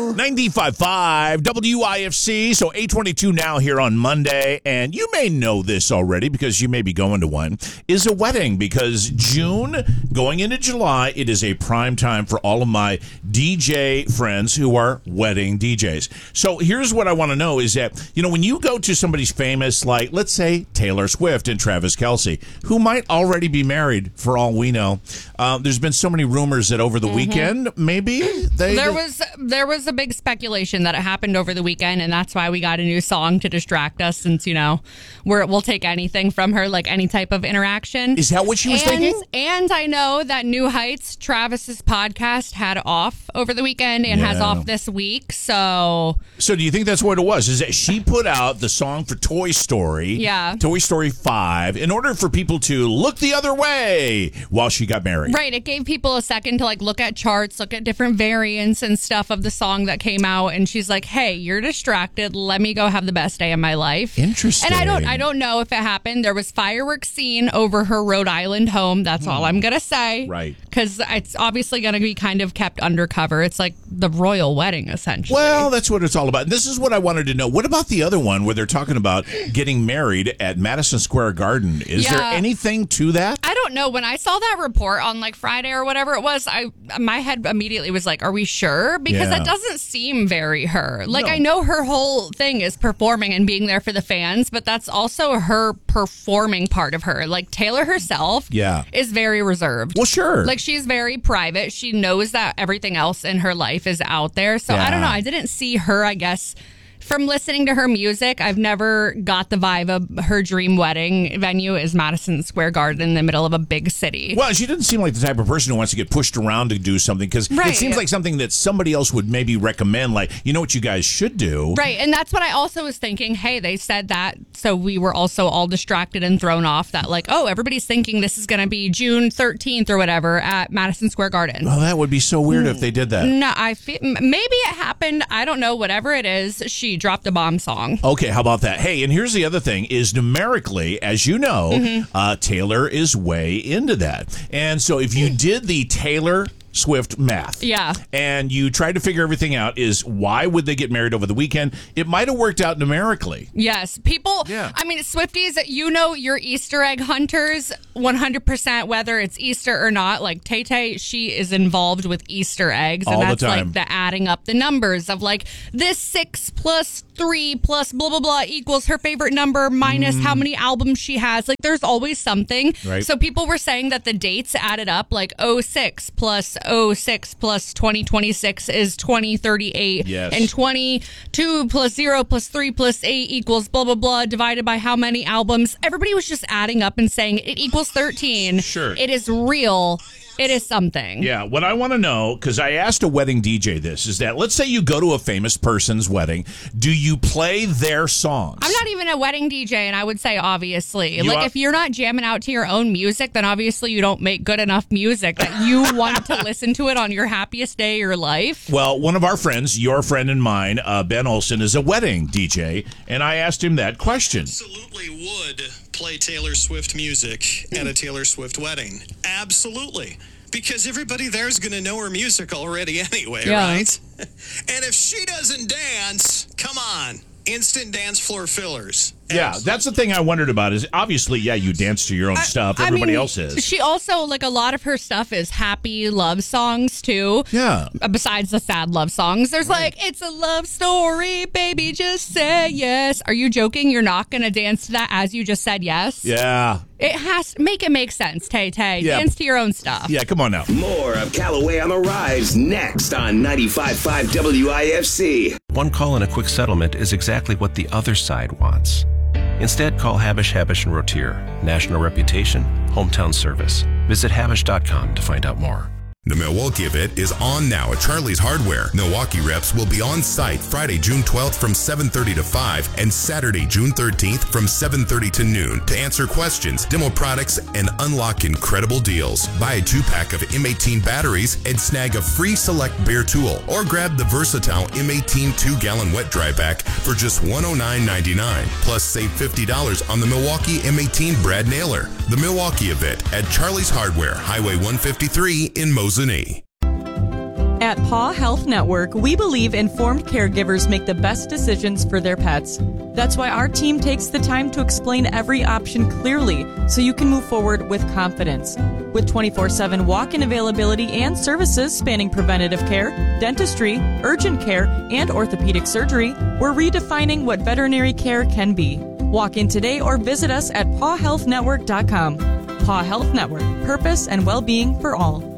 95.5 WIFC. So 8:22 now here on Monday. And you may know this already because you may be going to one, is a wedding. Because June going into July, it is a prime time for all of my DJ friends who are wedding DJs. So here's what I want to know is that, when you go to somebody's famous, like, let's say Taylor Swift and Travis Kelce, who might already be married for all we know, there's been so many rumors that over the weekend, maybe there was a big speculation that it happened over the weekend, and that's why we got a new song to distract us, since we'll take anything from her, like any type of interaction. Is that what she was thinking? And I know that New Heights, Travis's podcast, had off over the weekend and has off this week. So do you think that's what it was? Is that she put out the song for Toy Story, Toy Story 5, in order for people to look the other way while she got married? Right. It gave people a second to look at charts, look at different variants and stuff of the song that came out, and she's like, "Hey, you're distracted. Let me go have the best day of my life." Interesting. And I don't know if it happened. There was fireworks seen over her Rhode Island home. That's all I'm gonna say. Right. Because it's obviously gonna be kind of kept undercover. It's like the royal wedding, essentially. Well, that's what it's all about. This is what I wanted to know. What about the other one where they're talking about getting married at Madison Square Garden? Is there anything to that? I don't know. When I saw that report on Friday or whatever it was, my head immediately was like, "Are we sure?" Because that doesn't seem very her. No. I know her whole thing is performing and being there for the fans, but that's also her performing part of her. Taylor herself is very reserved. Well, sure. She's very private. She knows that everything else in her life is out there. So I don't know. I didn't see her, I guess. From listening to her music, I've never got the vibe of her dream wedding venue is Madison Square Garden in the middle of a big city. Well, she doesn't seem like the type of person who wants to get pushed around to do something, because it seems like something that somebody else would maybe recommend, what you guys should do. Right, and that's what I also was thinking. Hey, they said that, so we were also all distracted and thrown off that, everybody's thinking this is going to be June 13th or whatever at Madison Square Garden. Well, that would be so weird if they did that. No, I feel maybe it happened. I don't know. Whatever it is, she dropped a bomb song. Okay, how about that? Hey, and here's the other thing is numerically, as you know, Taylor is way into that. And so if you did the Taylor Swift math. And you tried to figure everything out, is why would they get married over the weekend? It might have worked out numerically. Yes. People, I mean, Swifties, you're Easter egg hunters 100%, whether it's Easter or not. Tay-Tay, she is involved with Easter eggs. And all that's the time. the adding up the numbers of this 6 plus 3 plus blah, blah, blah equals her favorite number minus how many albums she has. There's always something. Right. So people were saying that the dates added up, 06 plus 06 plus 2026 is 2038. Yes. And 22 plus 0 plus 3 plus 8 equals blah, blah, blah, divided by how many albums. Everybody was just adding up and saying it equals 13. Sure. It is real. It is something. Yeah, what I want to know, because I asked a wedding DJ this, is that let's say you go to a famous person's wedding, do you play their songs? I'm not even a wedding DJ, and I would say obviously. If you're not jamming out to your own music, then obviously you don't make good enough music that you want to listen to it on your happiest day of your life. Well, one of our friends, your friend and mine, Ben Olson, is a wedding DJ, and I asked him that question. Absolutely would play Taylor Swift music at a Taylor Swift wedding. Absolutely. Because everybody there's going to know her music already anyway, right? And if she doesn't dance, come on. Instant dance floor fillers. Yeah, that's the thing I wondered about is obviously, you dance to your own stuff. Everybody else is. She also, a lot of her stuff is happy love songs, too. Yeah. Besides the sad love songs. There's it's a love story, baby, just say yes. Are you joking? You're not going to dance to that as you just said yes? Yeah. It has to make sense, Tay-Tay. Yeah. Dance to your own stuff. Yeah, come on now. More of Callaway on the Rise next on 95.5 WIFC. One call and a quick settlement is exactly what the other side wants. Instead, call Habish, Habish & Rotier. National reputation, hometown service. Visit Habish.com to find out more. The Milwaukee event is on now at Charlie's Hardware. Milwaukee reps will be on site Friday, June 12th from 7:30 to 5 and Saturday, June 13th from 7:30 to noon to answer questions, demo products, and unlock incredible deals. Buy a 2-pack of M18 batteries and snag a free select bare tool, or grab the versatile M18 2-gallon wet dry pack for just $109.99. Plus save $50 on the Milwaukee M18 Brad Nailer. The Milwaukee event at Charlie's Hardware, Highway 153 in Mosinee. At Paw Health Network, we believe informed caregivers make the best decisions for their pets. That's why our team takes the time to explain every option clearly so you can move forward with confidence. With 24/7 walk-in availability and services spanning preventative care, dentistry, urgent care, and orthopedic surgery, we're redefining what veterinary care can be. Walk in today or visit us at pawhealthnetwork.com. Paw Health Network, purpose and well-being for all.